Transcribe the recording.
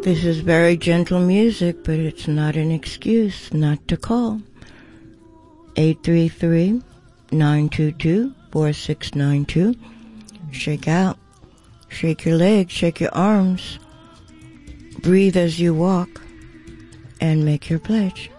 This is very gentle music, but it's not an excuse not to call. 833-922-4692. Shake out. Shake your legs. Shake your arms. Breathe as you walk. And make your pledge.